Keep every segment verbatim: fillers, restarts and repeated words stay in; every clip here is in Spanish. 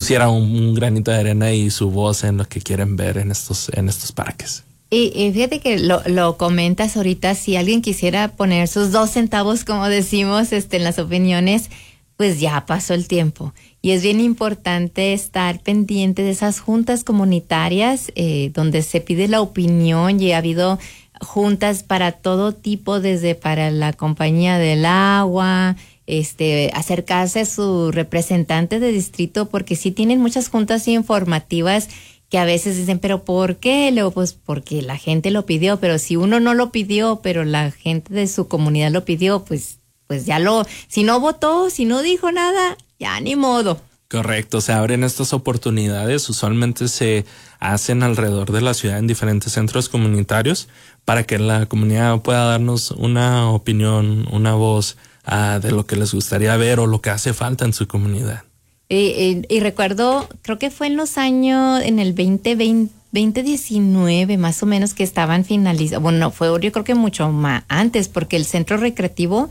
pusiera un, un granito de arena y su voz en lo que quieren ver en estos, en estos parques. Y, y fíjate que lo, lo comentas ahorita, si alguien quisiera poner sus dos centavos, como decimos, este, en las opiniones, pues ya pasó el tiempo. Y es bien importante estar pendiente de esas juntas comunitarias, eh, donde se pide la opinión, y ha habido juntas para todo tipo, desde para la compañía del agua, este, acercarse a su representante de distrito, porque sí tienen muchas juntas informativas que a veces dicen, ¿pero por qué? Luego, pues porque la gente lo pidió, pero si uno no lo pidió, pero la gente de su comunidad lo pidió, pues, pues ya lo, si no votó, si no dijo nada, ya ni modo. Correcto, se abren estas oportunidades, usualmente se hacen alrededor de la ciudad en diferentes centros comunitarios para que la comunidad pueda darnos una opinión, una voz uh, de lo que les gustaría ver o lo que hace falta en su comunidad. Y, y, y recuerdo, creo que fue en los años, en el veinte veinte, veinte diecinueve más o menos, que estaban finalizados. Bueno, fue yo creo que mucho más antes, porque el centro recreativo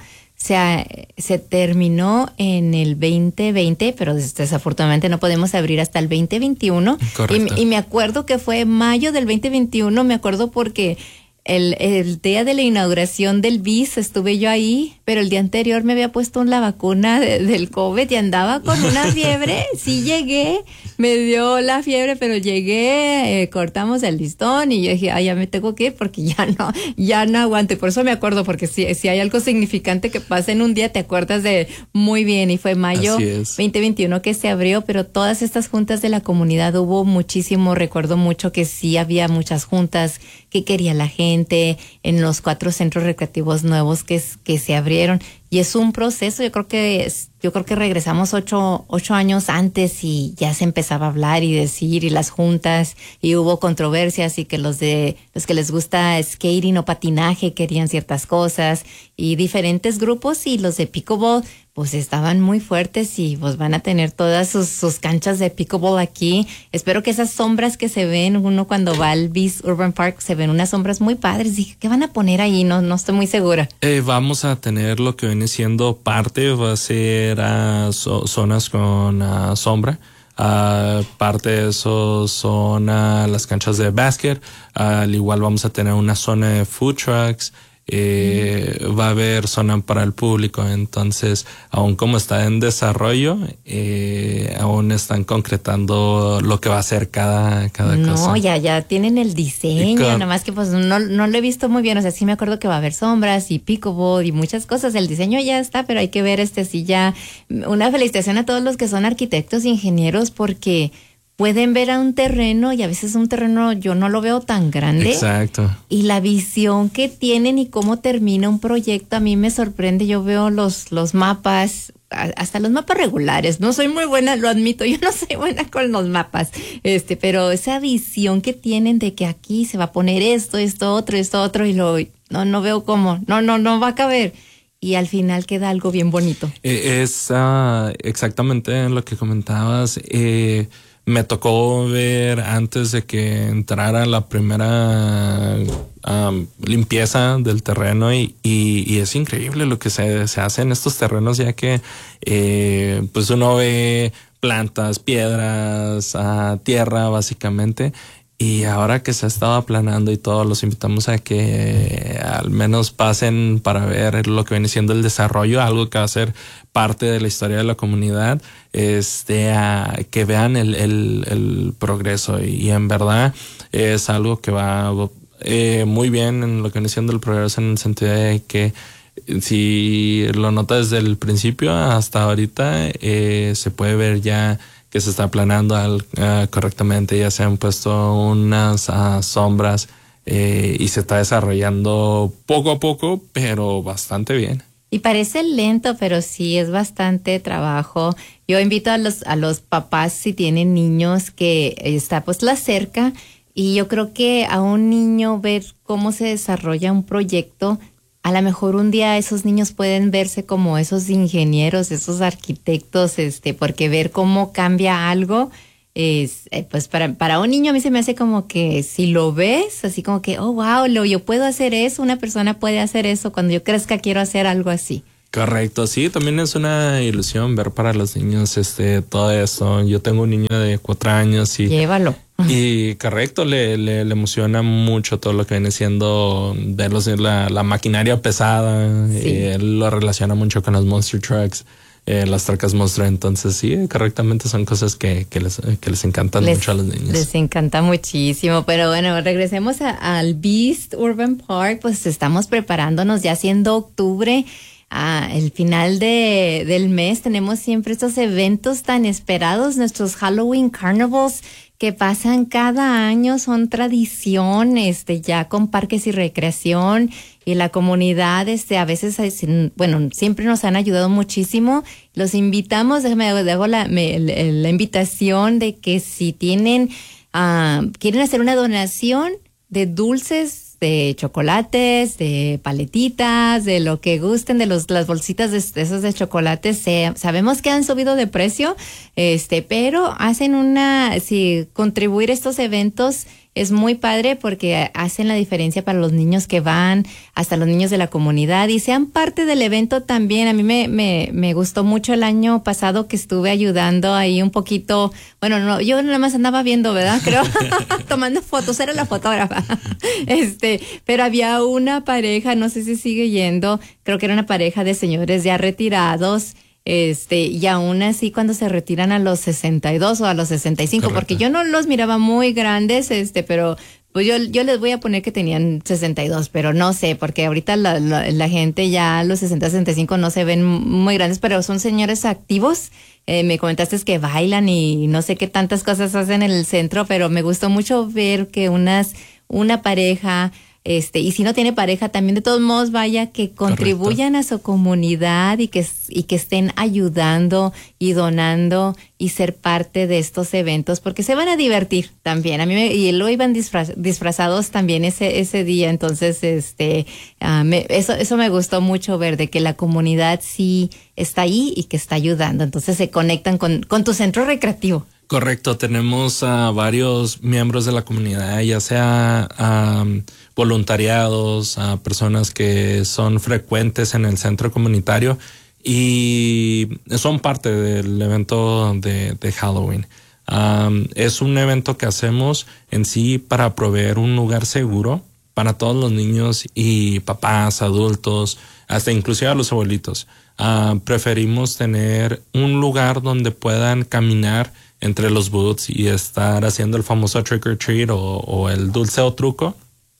se, se terminó en el veinte veinte, pero desafortunadamente no podemos abrir hasta el veinte veintiuno. Correcto. Y, y me acuerdo que fue mayo del veinte veintiuno, me acuerdo porque El, el día de la inauguración del B I S estuve yo ahí, pero el día anterior me había puesto la vacuna de, del COVID y andaba con una fiebre. Sí llegué, me dio la fiebre, pero llegué, eh, cortamos el listón y yo dije, ay, ya me tengo que ir porque ya no, ya no aguanto. Y por eso me acuerdo, porque si, si hay algo significante que pasa en un día, te acuerdas de muy bien. Y fue mayo veinte veintiuno que se abrió, pero todas estas juntas de la comunidad hubo muchísimo. Recuerdo mucho que sí había muchas juntas que quería la gente en los cuatro centros recreativos nuevos que, que se abrieron, y es un proceso. Yo creo que es, yo creo que regresamos ocho, ocho años antes y ya se empezaba a hablar y decir, y las juntas, y hubo controversias, y que los de los que les gusta skating o patinaje querían ciertas cosas, y diferentes grupos, y los de pickleball pues estaban muy fuertes, y pues van a tener todas sus, sus canchas de pickleball aquí. Espero que esas sombras que se ven, uno cuando va al B I S Urban Park, se ven unas sombras muy padres. Dije, ¿qué van a poner ahí? No, no estoy muy segura. Eh, vamos a tener lo que viene siendo parte, va a ser uh, so, zonas con uh, sombra. Uh, parte de eso son uh, las canchas de básquet. Uh, al igual vamos a tener una zona de food trucks. Eh, va a haber zona para el público. Entonces, aún como está en desarrollo, eh, aún están concretando lo que va a ser cada, cada no, cosa. No, ya, ya tienen el diseño, con... nada más que pues no, no lo he visto muy bien. O sea, sí me acuerdo que va a haber sombras y pickleball y muchas cosas. El diseño ya está, pero hay que ver este sí ya. Una felicitación a todos los que son arquitectos e ingenieros, porque pueden ver a un terreno, y a veces un terreno yo no lo veo tan grande. Exacto. Y la visión que tienen y cómo termina un proyecto a mí me sorprende. Yo veo los, los mapas, hasta los mapas regulares. No soy muy buena, lo admito, yo no soy buena con los mapas, este, pero esa visión que tienen de que aquí se va a poner esto, esto otro, esto otro, y lo no, no veo cómo, no, no, no va a caber. Y al final queda algo bien bonito. Eh, es uh, exactamente lo que comentabas. Eh, Me tocó ver antes de que entrara la primera um, limpieza del terreno, y, y, y es increíble lo que se, se hace en estos terrenos, ya que eh, pues uno ve plantas, piedras, uh, tierra básicamente. Y ahora que se ha estado aplanando y todo, los invitamos a que al menos pasen para ver lo que viene siendo el desarrollo, algo que va a ser parte de la historia de la comunidad, este, a que vean el, el, el progreso. Y en verdad es algo que va eh, muy bien en lo que viene siendo el progreso, en el sentido de que si lo notas desde el principio hasta ahorita, eh, se puede ver ya que se está aplanando al, uh, correctamente. Ya se han puesto unas uh, sombras eh, y se está desarrollando poco a poco, pero bastante bien. Y parece lento, pero sí es bastante trabajo. Yo invito a los a los papás, si tienen niños, que está pues la cerca, y yo creo que a un niño ver cómo se desarrolla un proyecto, a lo mejor un día esos niños pueden verse como esos ingenieros, esos arquitectos, este, porque ver cómo cambia algo es, eh, pues para, para un niño a mí se me hace como que si lo ves, así como que, oh, wow, lo, yo puedo hacer eso, una persona puede hacer eso, cuando yo crezca quiero hacer algo así. Correcto, sí, también es una ilusión ver para los niños este todo eso. Yo tengo un niño de cuatro años y... Llévalo. Y correcto, le, le, le emociona mucho todo lo que viene siendo verlos en la, la maquinaria pesada. Sí. Y él lo relaciona mucho con las Monster Trucks. Eh, las tracas Monster, entonces sí, correctamente son cosas que, que, les, que les encantan les, mucho a los niños. Les encanta muchísimo, pero bueno, regresemos a, al Beast Urban Park, pues estamos preparándonos ya siendo octubre, ah, el final de, del mes, tenemos siempre estos eventos tan esperados, nuestros Halloween Carnivals, que pasan cada año, son tradición, este, ya con parques y recreación, y la comunidad, este, a veces, bueno, siempre nos han ayudado muchísimo. Los invitamos, déjame, hago la, me, la invitación de que si tienen, uh, quieren hacer una donación de dulces, de chocolates, de paletitas, de lo que gusten, de los las bolsitas de, de esos de chocolates, se, sabemos que han subido de precio, este, pero hacen una, si contribuir a estos eventos es muy padre porque hacen la diferencia para los niños que van, hasta los niños de la comunidad, y sean parte del evento también. A mí me, me, me gustó mucho el año pasado que estuve ayudando ahí un poquito, bueno, no, yo nada más andaba viendo, ¿verdad? Creo, tomando fotos, era la fotógrafa. Este, pero había una pareja, no sé si sigue yendo, creo que era una pareja de señores ya retirados. Este, y aún así cuando se retiran a los sesenta y dos o a los sesenta y cinco, correcto, porque yo no los miraba muy grandes, este, pero pues yo, yo les voy a poner que tenían sesenta y dos, pero no sé, porque ahorita la, la, la gente ya a los sesenta, sesenta y cinco no se ven muy grandes, pero son señores activos. Eh, me comentaste que bailan y no sé qué tantas cosas hacen en el centro, pero me gustó mucho ver que unas, una pareja, Este, y si no tiene pareja, también de todos modos vaya que contribuyan, correcto, a su comunidad y que, y que estén ayudando y donando y ser parte de estos eventos, porque se van a divertir también. A mí me, y lo iban disfraz, disfrazados también ese, ese día, entonces, este, uh, me, eso, eso me gustó mucho ver, de que la comunidad sí está ahí y que está ayudando, entonces se conectan con, con tu centro recreativo. Correcto, tenemos a varios miembros de la comunidad, ya sea um, voluntariados, a personas que son frecuentes en el centro comunitario y son parte del evento de, de Halloween. Um, es un evento que hacemos en sí para proveer un lugar seguro para todos los niños y papás, adultos, hasta inclusive a los abuelitos. Uh, preferimos tener un lugar donde puedan caminar entre los booths y estar haciendo el famoso trick or treat o, o el dulce o truco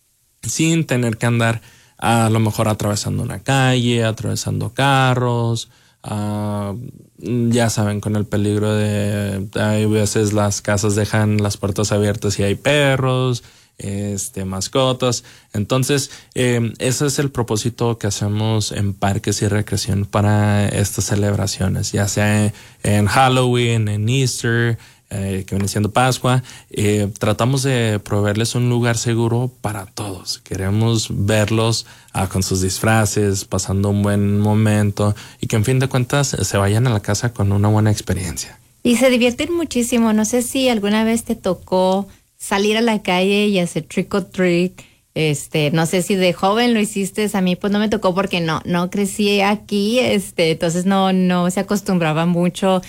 sin tener que andar a lo mejor atravesando una calle, atravesando carros, uh, ya saben, con el peligro de, hay veces las casas dejan las puertas abiertas y hay perros, este, mascotas. Entonces, eh, ese es el propósito que hacemos en parques y recreación para estas celebraciones, ya sea en Halloween, en Easter, eh, que viene siendo Pascua. Eh, tratamos de proveerles un lugar seguro para todos. Queremos verlos ah, con sus disfraces, pasando un buen momento y que en fin de cuentas se vayan a la casa con una buena experiencia. Y se divierten muchísimo. No sé si alguna vez te tocó salir a la calle y hacer trick or treat, este, no sé si de joven lo hiciste, a mí pues no me tocó porque no, no crecí aquí, este, entonces no, no se acostumbraba mucho,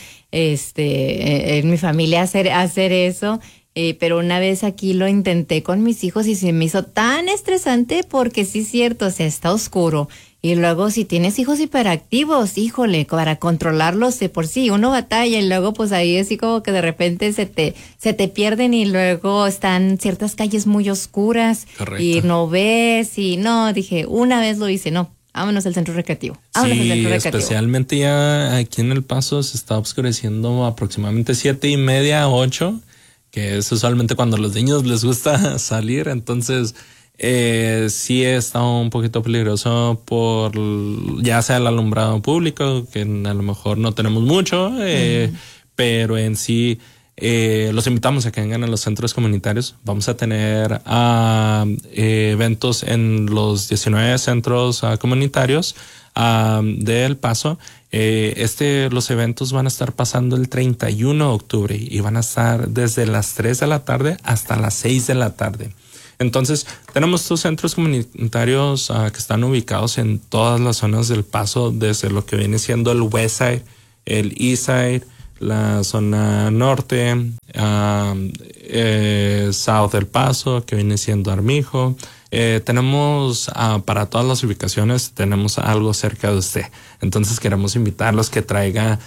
este, en mi familia a hacer, a hacer eso, eh, pero una vez aquí lo intenté con mis hijos y se me hizo tan estresante porque sí es cierto, o sea, está oscuro. Y luego si tienes hijos hiperactivos, híjole, para controlarlos de por sí, uno batalla y luego pues ahí así como que de repente se te, se te pierden y luego están ciertas calles muy oscuras. Correcto. Y no ves y no, dije, una vez lo hice, no, vámonos al centro recreativo. Vámonos sí, al centro recreativo. Especialmente ya aquí en El Paso se está oscureciendo aproximadamente siete y media, ocho, que es usualmente cuando a los niños les gusta salir, entonces Eh, sí está un poquito peligroso por ya sea el alumbrado público, que a lo mejor no tenemos mucho, eh, mm. pero en sí eh, los invitamos a que vengan a los centros comunitarios. Vamos a tener uh, eh, eventos en los diecinueve centros uh, comunitarios uh, de El Paso. Eh, este, los eventos van a estar pasando el treinta y uno de octubre y van a estar desde las tres de la tarde hasta las seis de la tarde. Entonces, tenemos estos centros comunitarios uh, que están ubicados en todas las zonas del Paso, desde lo que viene siendo el West Side, el East Side, la zona norte, uh, eh, South del Paso, que viene siendo Armijo. Eh, tenemos uh, para todas las ubicaciones, tenemos algo cerca de usted. Entonces queremos invitarlos que traiga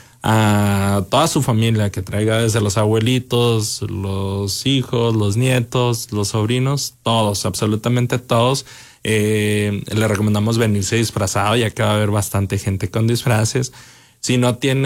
a toda su familia, que traiga desde los abuelitos, los hijos, los nietos, los sobrinos, todos, absolutamente todos. Eh, le recomendamos venirse disfrazado, ya que va a haber bastante gente con disfraces. Si no tiene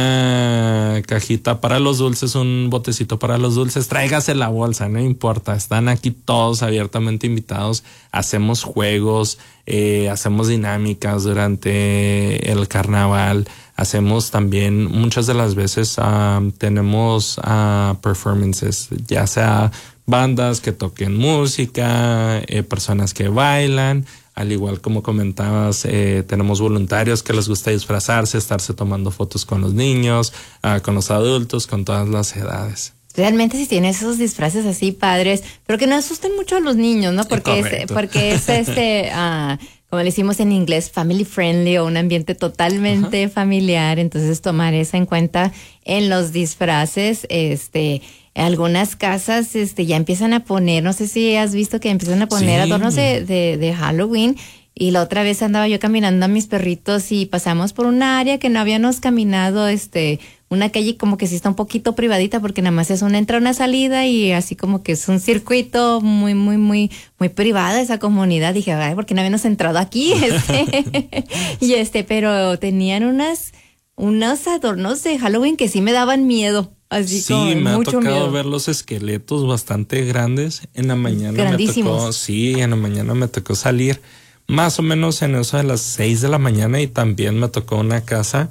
una cajita para los dulces, un botecito para los dulces, tráigase la bolsa, no importa. Están aquí todos abiertamente invitados. Hacemos juegos, eh, hacemos dinámicas durante el carnaval. Hacemos también, muchas de las veces uh, tenemos uh, performances, ya sea bandas que toquen música, eh, personas que bailan. Al igual como comentabas, eh, tenemos voluntarios que les gusta disfrazarse, estarse tomando fotos con los niños, uh, con los adultos, con todas las edades. Realmente si tienes esos disfraces así padres, pero que no asusten mucho a los niños, ¿no? Porque es, porque es este, uh, como le decimos en inglés, family friendly, o un ambiente totalmente Ajá. familiar. Entonces tomar eso en cuenta en los disfraces, este... Algunas casas este ya empiezan a poner, no sé si has visto que empiezan a poner sí. adornos de, de, de Halloween. Y la otra vez andaba yo caminando a mis perritos y pasamos por una área que no habíamos caminado, este, una calle como que sí está un poquito privadita porque nada más es una entrada, una salida y así como que es un circuito muy, muy, muy, muy privada esa comunidad. Dije, ay, ¿por qué no habíamos entrado aquí? Este, y este, pero tenían unas, unos adornos de Halloween que sí me daban miedo. Así sí, como me ha mucho tocado miedo. ver los esqueletos bastante grandes. En la mañana me tocó, sí, en la mañana me tocó salir más o menos en eso de las seis de la mañana y también me tocó una casa.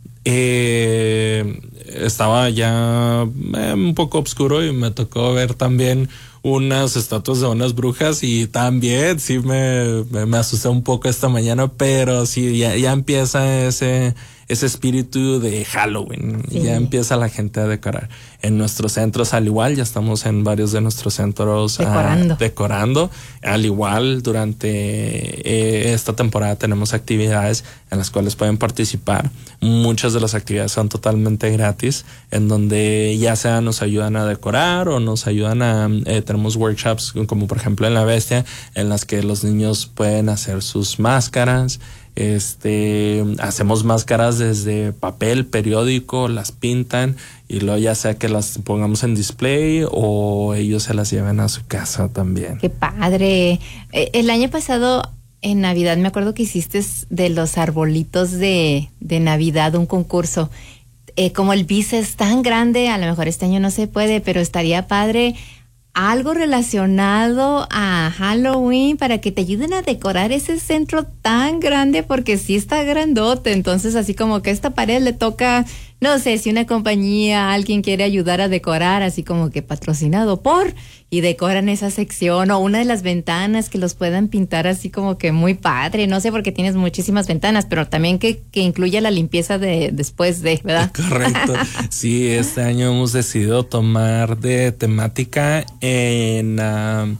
Eh, estaba ya eh, un poco oscuro y me tocó ver también unas estatuas de unas brujas y también sí me, me, me asusté un poco esta mañana, pero sí, ya, ya empieza ese... ese espíritu de Halloween. Sí. Ya empieza la gente a decorar. En nuestros centros, al igual, ya estamos en varios de nuestros centros decorando. Uh, decorando. Al igual, durante eh, esta temporada tenemos actividades en las cuales pueden participar. Muchas de las actividades son totalmente gratis, en donde ya sea nos ayudan a decorar o nos ayudan a... Eh, tenemos workshops, como por ejemplo en La Bestia, en las que los niños pueden hacer sus máscaras. Este, hacemos máscaras desde papel, periódico, las pintan y luego ya sea que las pongamos en display o ellos se las lleven a su casa también. ¡Qué padre! El año pasado en Navidad me acuerdo que hiciste de los arbolitos de, de Navidad un concurso. Eh, como el bis es tan grande, a lo mejor este año no se puede, pero estaría padre algo relacionado a Halloween para que te ayuden a decorar ese centro tan grande, porque sí está grandote. Entonces así como que esta pared le toca, no sé, si una compañía, alguien quiere ayudar a decorar, así como que patrocinado por, y decoran esa sección, o una de las ventanas que los puedan pintar así como que muy padre, no sé, porque tienes muchísimas ventanas, pero también que, que incluya la limpieza de después de, ¿verdad? Correcto. Sí, este año hemos decidido tomar de temática en, uh,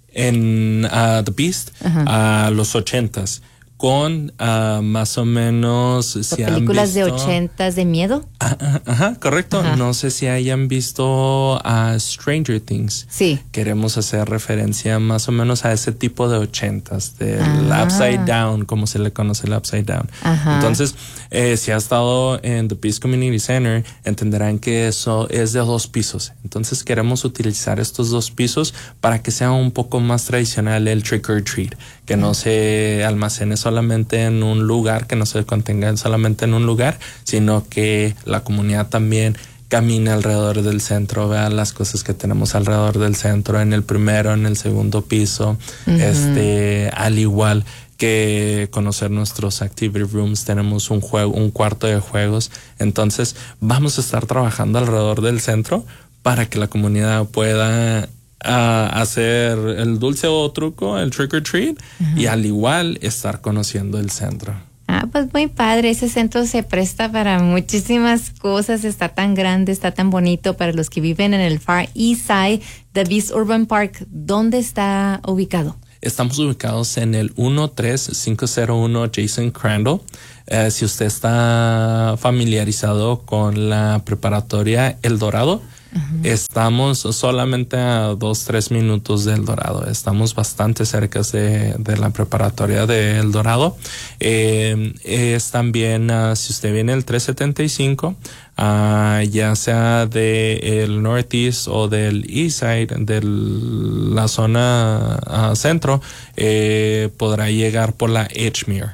en uh, The Beast a uh, los ochentas. Con uh, más o menos si películas han visto, de ochentas de miedo. Ajá, ajá correcto. Ajá. No sé si hayan visto a uh, Stranger Things. Sí. Queremos hacer referencia más o menos a ese tipo de ochentas, del ah. Upside Down, como se le conoce el Upside Down. Ajá. Entonces, eh, si ha estado en The Peace Community Center, entenderán que eso es de dos pisos. Entonces queremos utilizar estos dos pisos para que sea un poco más tradicional el trick or treat, que ah. no se almacene solamente en un lugar, que no se contenga solamente en un lugar, sino que la comunidad también camine alrededor del centro, vea las cosas que tenemos alrededor del centro, en el primero, en el segundo piso, uh-huh. este, al igual que conocer nuestros activity rooms, tenemos un juego, un cuarto de juegos. Entonces vamos a estar trabajando alrededor del centro para que la comunidad pueda a hacer el dulce o truco, el trick or treat, uh-huh. y al igual estar conociendo el centro. Ah, pues muy padre, ese centro se presta para muchísimas cosas, está tan grande, está tan bonito para los que viven en el Far East Side de Beast Urban Park. ¿Dónde está ubicado? Estamos ubicados en el uno tres cinco cero uno Jason Crandall. Eh, si usted está familiarizado con la preparatoria El Dorado, uh-huh. estamos solamente a dos, tres minutos del Dorado. Estamos bastante cerca de, de la preparatoria de El Dorado. Eh, es también, uh, si usted viene el trescientos setenta y cinco, Uh, ya sea de el Northeast o del East Side, de la zona uh, centro, eh, podrá llegar por la Edgemere.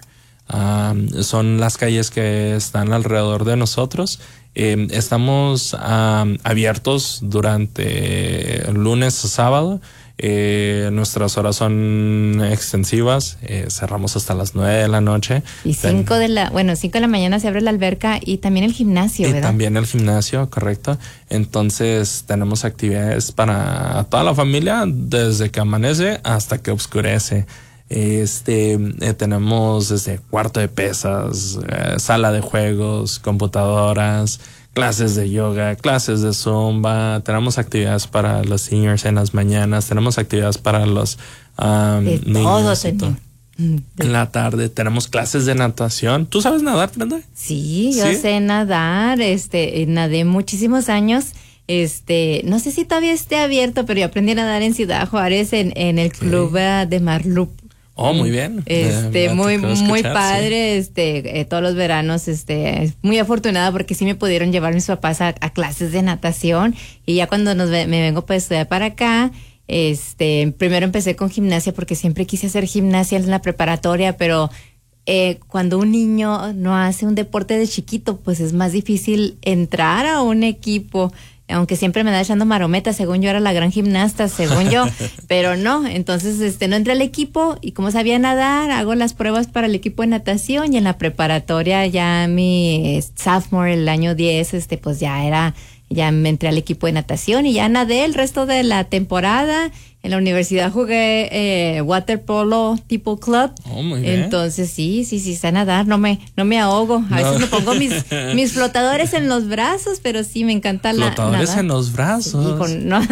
Um, son las calles que están alrededor de nosotros. Eh, estamos um, abiertos durante lunes a sábado. Eh, nuestras horas son extensivas, eh, cerramos hasta las nueve de la noche. Y cinco de la, bueno, cinco de la mañana se abre la alberca y también el gimnasio, ¿verdad? Y también el gimnasio, correcto. Entonces tenemos actividades para toda la familia desde que amanece hasta que oscurece. Este, eh, tenemos desde cuarto de pesas, eh, sala de juegos, computadoras, clases de yoga, clases de zumba, tenemos actividades para los seniors en las mañanas, tenemos actividades para los um, de niños todo, y todo. En la tarde tenemos clases de natación. ¿Tú sabes nadar, Brenda? Sí, yo ¿Sí? sé nadar, este, nadé muchísimos años. Este, no sé si todavía esté abierto, pero yo aprendí a nadar en Ciudad Juárez en, en el club sí. de Marlup. Oh, muy bien. Este, eh, muy, muy padre, sí. este, eh, todos los veranos, este, muy afortunada porque sí me pudieron llevar mis papás a, a clases de natación y ya cuando nos me vengo para estudiar para acá, este, primero empecé con gimnasia porque siempre quise hacer gimnasia en la preparatoria, pero eh, cuando un niño no hace un deporte de chiquito, pues es más difícil entrar a un equipo. Aunque siempre me da echando marometas, según yo era la gran gimnasta, según yo, pero no, entonces este no entré al equipo y como sabía nadar, hago las pruebas para el equipo de natación y en la preparatoria ya mi sophomore, el año diez, este pues ya era, ya me entré al equipo de natación y ya nadé el resto de la temporada. En la universidad jugué eh, waterpolo tipo club. Oh, muy bien. Entonces sí, sí, sí, sé nadar, no me, no me ahogo. A no. veces me pongo mis, mis flotadores en los brazos, pero sí me encanta la flotadores nadar. en los brazos. Sí, con, no.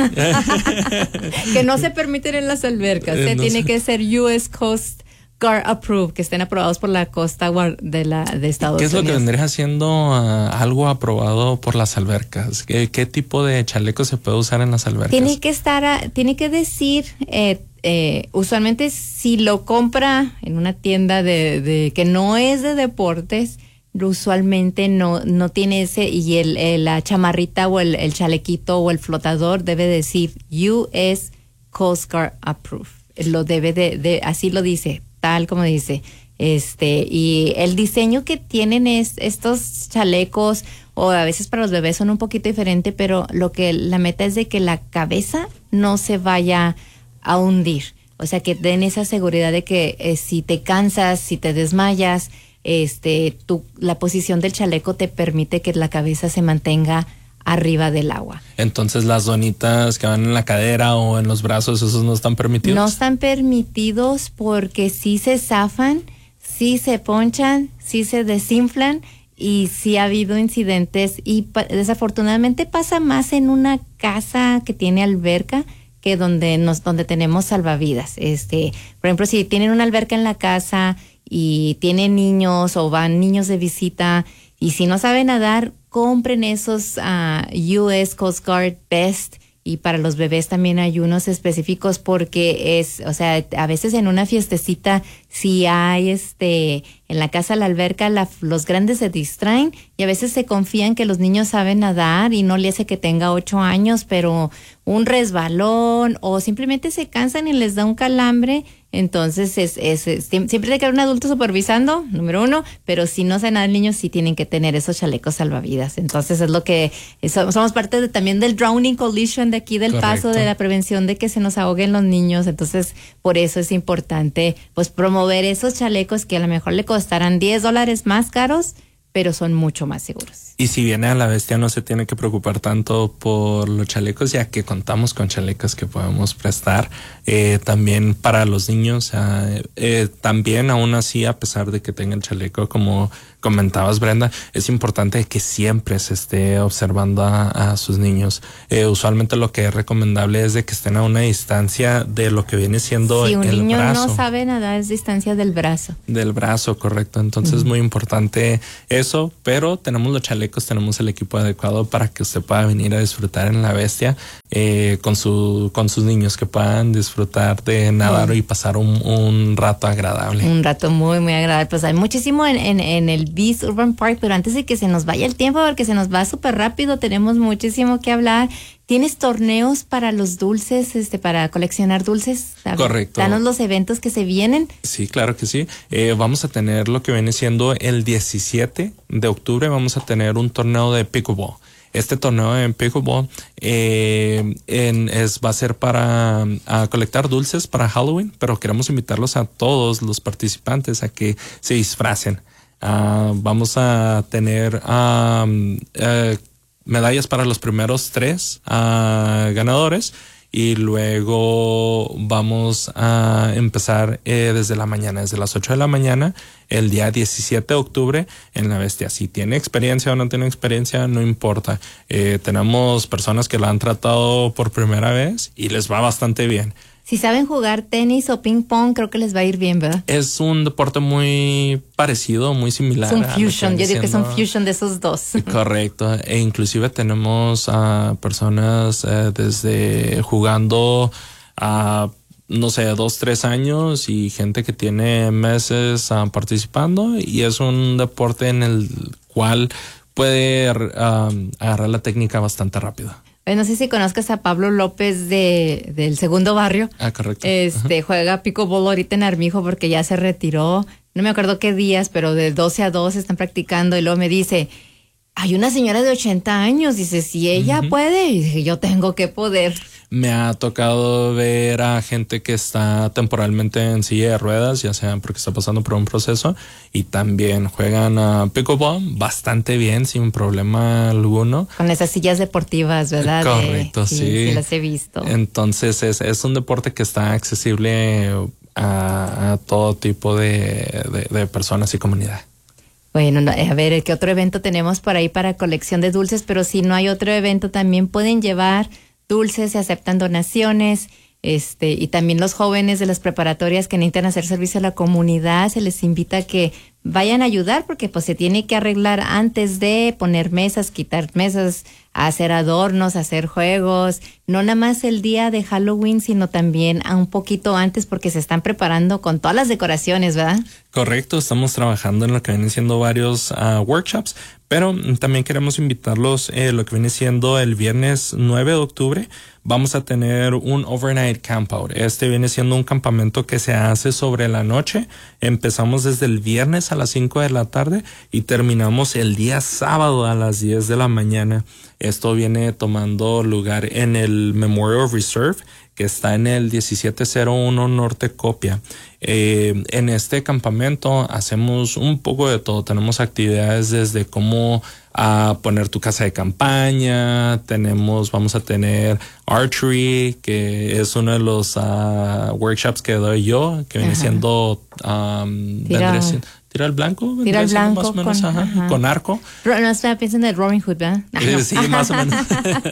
Que no se permiten en las albercas. Eh, no tiene sé. que ser U S Coast Guard approved, que estén aprobados por la costa de la de Estados Unidos. ¿Qué es lo que vendría siendo uh, algo aprobado por las albercas? ¿Qué, qué tipo de chaleco se puede usar en las albercas? Tiene que estar, a, tiene que decir, eh, eh, usualmente si lo compra en una tienda de, de que no es de deportes, usualmente no no tiene ese, y el, el la chamarrita o el, el chalequito o el flotador debe decir U S Coast Guard approved. Lo debe de, de así lo dice, tal como dice, este, y el diseño que tienen es estos chalecos, o a veces para los bebés son un poquito diferente, pero lo que la meta es de que la cabeza no se vaya a hundir, o sea, que den esa seguridad de que eh, si te cansas, si te desmayas, este, tu, la posición del chaleco te permite que la cabeza se mantenga arriba del agua. Entonces las donitas que van en la cadera o en los brazos, ¿esos no están permitidos? No están permitidos porque sí se zafan, sí se ponchan, sí se desinflan y sí ha habido incidentes y pa- desafortunadamente pasa más en una casa que tiene alberca que donde nos donde tenemos salvavidas. Este, por ejemplo, si tienen una alberca en la casa y tienen niños o van niños de visita y si no saben nadar, compren esos uh, U S Coast Guard Best, y para los bebés también hay unos específicos porque es, o sea, a veces en una fiestecita si hay este en la casa la alberca, la, los grandes se distraen y a veces se confían que los niños saben nadar y no le hace que tenga ocho años, pero un resbalón o simplemente se cansan y les da un calambre. Entonces es, es, es siempre tiene que haber un adulto supervisando, número uno, pero si no saben nadar niños sí tienen que tener esos chalecos salvavidas. Entonces es lo que somos, somos parte de, también del Drowning Coalition de aquí del Correcto. Paso, de la prevención de que se nos ahoguen los niños. Entonces por eso es importante pues promover esos chalecos que a lo mejor le costarán diez dólares más caros, pero son mucho más seguros. Y si viene a la bestia, no se tiene que preocupar tanto por los chalecos, ya que contamos con chalecos que podemos prestar. Eh, también para los niños, eh, eh, también aún así, a pesar de que tenga el chaleco, como comentabas, Brenda, es importante que siempre se esté observando a, a sus niños. Eh, usualmente lo que es recomendable es de que estén a una distancia de lo que viene siendo el brazo. Si un niño no sabe nadar, es distancia del brazo. Del brazo, correcto. Entonces, uh-huh. es muy importante eso, pero tenemos los chalecos, tenemos el equipo adecuado para que usted pueda venir a disfrutar en la bestia eh, con su con sus niños, que puedan disfrutar de nadar uh-huh. y pasar un, un rato agradable. Un rato muy, muy agradable. Pues hay muchísimo en, en, en el Beast Urban Park, pero antes de que se nos vaya el tiempo, porque se nos va súper rápido, tenemos muchísimo que hablar. ¿Tienes torneos para los dulces, este, para coleccionar dulces? Correcto. Danos los eventos que se vienen. Sí, claro que sí. Eh, vamos a tener lo que viene siendo el diecisiete de octubre, vamos a tener un torneo de pickleball. Este torneo en pickleball eh, en, es, va a ser para a colectar dulces para Halloween, pero queremos invitarlos a todos los participantes a que se disfracen. Uh, vamos a tener um, uh, medallas para los primeros tres uh, ganadores, y luego vamos a empezar eh, desde la mañana, desde las ocho de la mañana, el día diecisiete de octubre en la bestia. Si tiene experiencia o no tiene experiencia, no importa. Eh, tenemos personas que la han tratado por primera vez y les va bastante bien. Si saben jugar tenis o ping pong, creo que les va a ir bien, ¿verdad? Es un deporte muy parecido, muy similar. Es un fusion, yo digo que es un fusion de esos dos. Correcto, e inclusive tenemos a personas eh, desde jugando a, no sé, dos, tres años, y gente que tiene meses uh, participando, y es un deporte en el cual puede uh, agarrar la técnica bastante rápido. No sé si conozcas a Pablo López de del Segundo Barrio. Ah, correcto. Este, uh-huh. Juega pickleball ahorita en Armijo porque ya se retiró. No me acuerdo qué días, pero de doce a dos están practicando, y luego me dice, hay una señora de ochenta años, dice, si ella uh-huh. puede, y dije, yo tengo que poder. Me ha tocado ver a gente que está temporalmente en silla de ruedas, ya sea porque está pasando por un proceso, y también juegan a pickleball bastante bien, sin problema alguno. Con esas sillas deportivas, ¿verdad? Correcto, de, sí. sí. Sí, las he visto. Entonces es, es un deporte que está accesible a, a todo tipo de, de, de personas y comunidad. Bueno, no, a ver, ¿qué otro evento tenemos por ahí para colección de dulces? Pero si no hay otro evento, también pueden llevar dulces, se aceptan donaciones, este, y también los jóvenes de las preparatorias que necesitan hacer servicio a la comunidad, se les invita a que vayan a ayudar, porque pues se tiene que arreglar antes de poner mesas, quitar mesas, hacer adornos, hacer juegos, no nada más el día de Halloween, sino también a un poquito antes, porque se están preparando con todas las decoraciones, ¿verdad? Correcto, estamos trabajando en lo que vienen siendo varios uh, workshops, pero también queremos invitarlos eh, lo que viene siendo el viernes nueve de octubre. Vamos a tener un overnight campout. Este viene siendo un campamento que se hace sobre la noche. Empezamos desde el viernes a las cinco de la tarde y terminamos el día sábado a las diez de la mañana. Esto viene tomando lugar en el Memorial Reserve, que está en el diecisiete cero uno Norte Copia. Eh, en este campamento hacemos un poco de todo. Tenemos actividades desde cómo a poner tu casa de campaña, tenemos, vamos a tener archery, que es uno de los uh, workshops que doy yo, que viene Ajá. siendo um, Tira, tira al blanco, tira al blanco más o menos, con, ajá, ajá. con arco. No, estaba pensando en Robin Hood, ¿verdad? Ah, no. Sí, más o menos.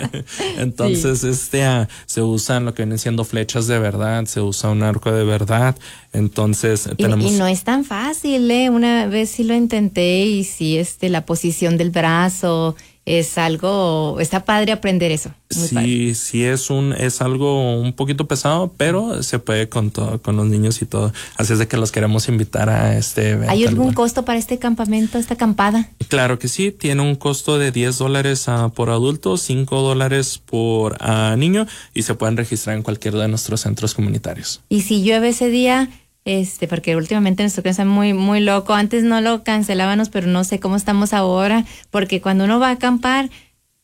Entonces, sí. este uh, se usan lo que vienen siendo flechas de verdad, se usa un arco de verdad. Entonces, y, tenemos. Y no es tan fácil, ¿eh? Una vez sí lo intenté, y sí, este, la posición del brazo es algo, está padre aprender eso. Muy sí, padre. sí es un, es algo un poquito pesado, pero se puede con todo, con los niños y todo. Así es de que los queremos invitar a este evento. ¿Hay algún costo para este campamento, esta acampada? Claro que sí, tiene un costo de diez dólares uh, por adulto, cinco dólares por uh, niño, y se pueden registrar en cualquiera de nuestros centros comunitarios. Y si llueve ese día, este, porque últimamente nuestro clima está muy, muy loco. Antes no lo cancelábamos, pero no sé cómo estamos ahora, porque cuando uno va a acampar,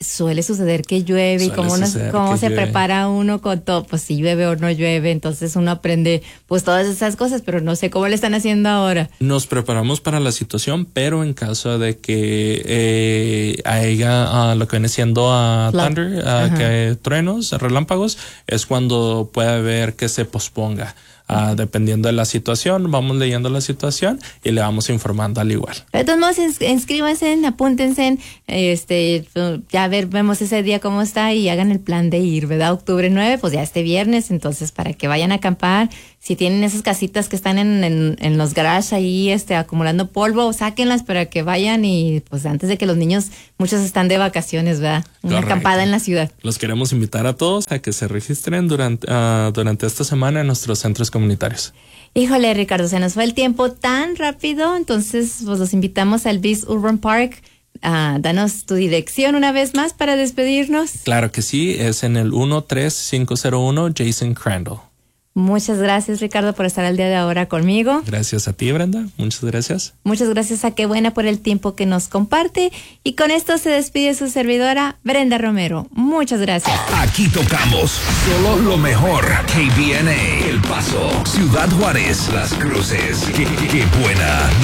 suele suceder que llueve Suele y cómo, nos, cómo se llueve. prepara uno con todo, pues si llueve o no llueve, entonces uno aprende pues todas esas cosas, pero no sé cómo le están haciendo ahora. Nos preparamos para la situación, pero en caso de que eh, haya uh, lo que viene siendo uh, thunder, uh, que truenos, relámpagos, es cuando puede haber que se posponga. Uh, dependiendo de la situación, vamos leyendo la situación y le vamos informando al igual. De todos modos, ins- inscríbanse, apúntense, este, ya a ver, vemos ese día cómo está y hagan el plan de ir, ¿verdad? Octubre nueve, pues ya este viernes, entonces para que vayan a acampar. Si tienen esas casitas que están en, en, en los garages ahí, este, acumulando polvo, sáquenlas para que vayan y pues antes de que los niños, muchos están de vacaciones, ¿verdad? Una Correcto. acampada en la ciudad. Los queremos invitar a todos a que se registren durante, uh, durante esta semana en nuestros centros comunitarios. Híjole, Ricardo, se nos fue el tiempo tan rápido, entonces pues los invitamos al Beast Urban Park. Ah, danos tu dirección una vez más para despedirnos. Claro que sí, es en el uno tres cinco cero uno Jason Crandall. Muchas gracias, Ricardo, por estar al día de ahora conmigo. Gracias a ti, Brenda. Muchas gracias. Muchas gracias a Qué Buena por el tiempo que nos comparte. Y con esto se despide su servidora, Brenda Romero. Muchas gracias. Aquí tocamos solo lo mejor. K B N A, El Paso, Ciudad Juárez, Las Cruces. Qué, qué buena.